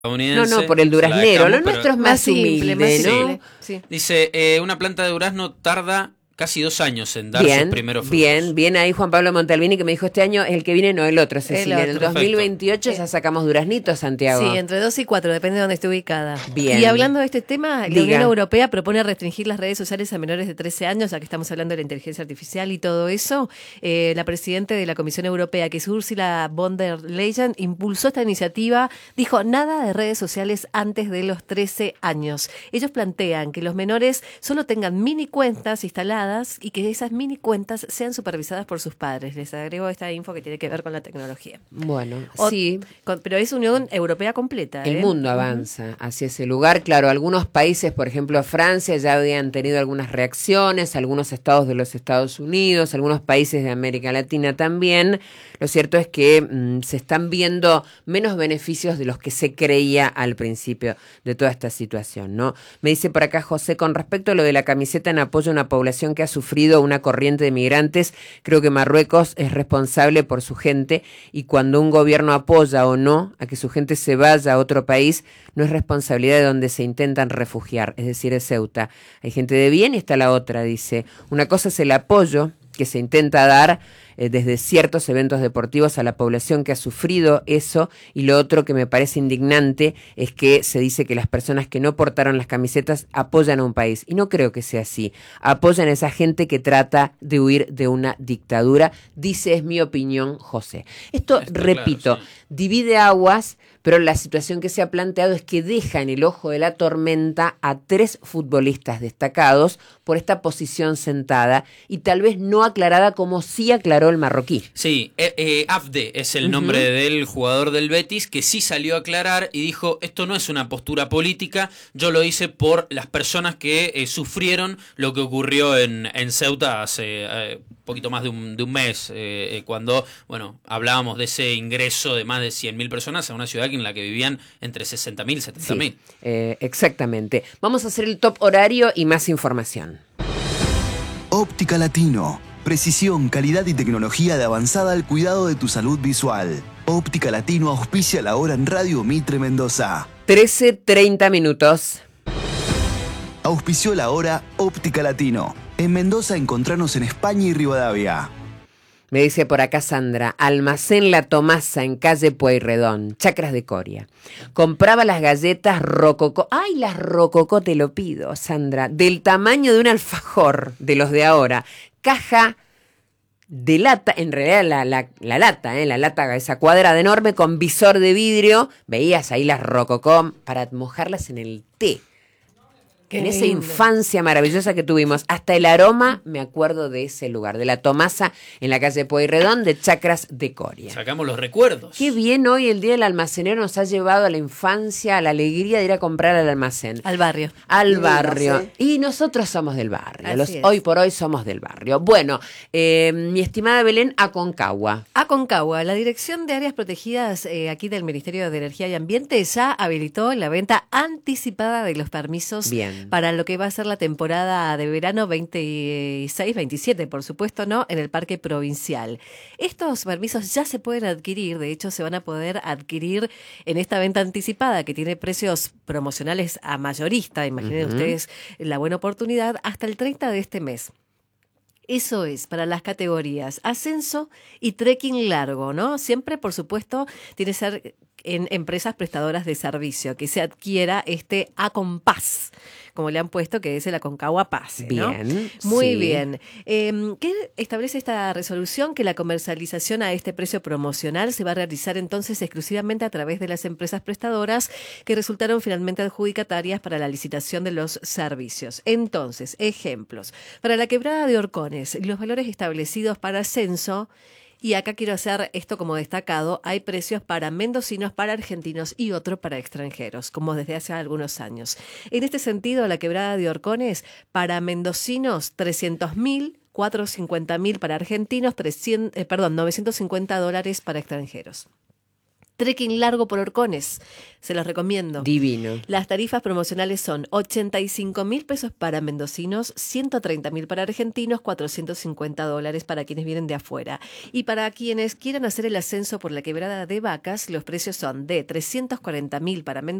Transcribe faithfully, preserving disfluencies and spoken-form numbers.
No, no, por el duraznero. Lo nuestro es más, más humilde, simple, más ¿no? Sí. Dice, eh, una planta de durazno tarda casi dos años en dar bien, sus primeros frutos. Bien, bien ahí Juan Pablo Montalbini que me dijo este año es el que viene, no el otro, Cecilia. El otro. En el dos mil veintiocho eh, ya sacamos duraznitos, Santiago. Sí, entre dos y cuatro, depende de dónde esté ubicada. Bien. Y hablando de este tema, Diga. La Unión Europea propone restringir las redes sociales a menores de trece años, ya que estamos hablando de la inteligencia artificial y todo eso. Eh, la presidenta de la Comisión Europea, que es Ursula von der Leyen, impulsó esta iniciativa, dijo nada de redes sociales antes de los trece años. Ellos plantean que los menores solo tengan mini cuentas instaladas y que esas mini cuentas sean supervisadas por sus padres. Les agrego esta info que tiene que ver con la tecnología. Bueno, o, sí. Con, pero es Unión Europea completa. El ¿eh? mundo avanza uh-huh. hacia ese lugar. Claro, algunos países, por ejemplo Francia, ya habían tenido algunas reacciones, algunos estados de los Estados Unidos, algunos países de América Latina también. Lo cierto es que mmm, se están viendo menos beneficios de los que se creía al principio de toda esta situación, ¿no? Me dice por acá José, con respecto a lo de la camiseta en apoyo a una población que ha sufrido una corriente de migrantes, creo que Marruecos es responsable por su gente y cuando un gobierno apoya o no a que su gente se vaya a otro país, no es responsabilidad de donde se intentan refugiar, es decir, de Ceuta. Hay gente de bien y está la otra, dice. Una cosa es el apoyo que se intenta dar eh, desde ciertos eventos deportivos a la población que ha sufrido eso, y lo otro que me parece indignante es que se dice que las personas que no portaron las camisetas apoyan a un país, y no creo que sea así. Apoyan a esa gente que trata de huir de una dictadura, dice, es mi opinión, José. Esto, Está repito, claro, sí. divide aguas, pero la situación que se ha planteado es que deja en el ojo de la tormenta a tres futbolistas destacados por esta posición sentada y tal vez no aclarada como sí aclaró el marroquí. Sí, eh, eh, Afde es el nombre uh-huh. del jugador del Betis, que sí salió a aclarar y dijo, esto no es una postura política, yo lo hice por las personas que eh, sufrieron lo que ocurrió en, en Ceuta hace eh, poquito más de un, de un mes, eh, eh, cuando bueno hablábamos de ese ingreso de más de cien mil personas a una ciudad en la que vivían entre sesenta mil y setenta mil. Sí, eh, exactamente. Vamos a hacer el top horario y más información. Óptica Latino. Precisión, calidad y tecnología de avanzada al cuidado de tu salud visual. Óptica Latino auspicia la hora en Radio Mitre Mendoza. trece treinta minutos. Auspició la hora Óptica Latino. En Mendoza encontranos en España y Rivadavia. Me dice por acá Sandra, Almacén La Tomasa en calle Pueyrredón, Chacras de Coria. Compraba las galletas Rococó. ¡Ay, las Rococó, te lo pido, Sandra! Del tamaño de un alfajor, de los de ahora. Caja de lata, en realidad la, la, la lata, ¿eh? la lata esa cuadrada enorme con visor de vidrio. Veías ahí las Rococó para mojarlas en el té. Qué en esa lindo. Infancia maravillosa que tuvimos. Hasta el aroma me acuerdo de ese lugar, de La Tomasa en la calle Pueyrredón de Chacras de Coria. Sacamos los recuerdos. Qué bien hoy el Día del Almacenero nos ha llevado a la infancia, a la alegría de ir a comprar al almacén. Al barrio. Al barrio. Y nosotros somos del barrio. Los, hoy por hoy somos del barrio. Bueno, eh, mi estimada Belén, Aconcagua. Aconcagua, la Dirección de Áreas Protegidas eh, aquí del Ministerio de Energía y Ambiente ya habilitó la venta anticipada de los permisos. Bien. Para lo que va a ser la temporada de verano veintiséis veintisiete, por supuesto, ¿no? En el Parque Provincial. Estos permisos ya se pueden adquirir, de hecho se van a poder adquirir en esta venta anticipada que tiene precios promocionales a mayorista, imaginen uh-huh. ustedes la buena oportunidad, hasta el treinta de este mes. Eso es para las categorías ascenso y trekking largo, ¿no? Siempre, por supuesto, tiene que ser en empresas prestadoras de servicio, que se adquiera este Acompass, como le han puesto, que es el Aconcagua Pase, ¿no? Bien. Muy sí. bien. Eh, ¿Qué establece esta resolución? Que la comercialización a este precio promocional se va a realizar entonces exclusivamente a través de las empresas prestadoras que resultaron finalmente adjudicatarias para la licitación de los servicios. Entonces, ejemplos. Para la Quebrada de Horcones, los valores establecidos para ascenso. Y acá quiero hacer esto como destacado, hay precios para mendocinos, para argentinos y otro para extranjeros, como desde hace algunos años. En este sentido, la Quebrada de Horcones, para mendocinos, trescientos mil, cuatrocientos cincuenta mil para argentinos, trescientos, eh, perdón, novecientos cincuenta dólares para extranjeros. trekking largo por Orcones. Se los recomiendo. Divino. Las tarifas promocionales son ochenta y cinco mil pesos para mendocinos, ciento treinta mil para argentinos, cuatrocientos cincuenta dólares para quienes vienen de afuera. Y para quienes quieran hacer el ascenso por la Quebrada de Vacas, los precios son de trescientos cuarenta mil para mendocinos,